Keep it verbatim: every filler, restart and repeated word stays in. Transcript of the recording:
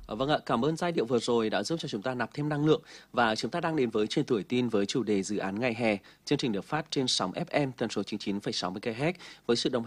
Ờ, Vâng ạ, cảm ơn giai điệu vừa rồi đã giúp cho chúng ta nạp thêm năng lượng và chúng ta đang đến với Truyền tuổi tin với chủ đề dự án ngày hè. Chương trình được phát trên sóng ép em tần số chín mươi chín phẩy sáu MHz với sự đồng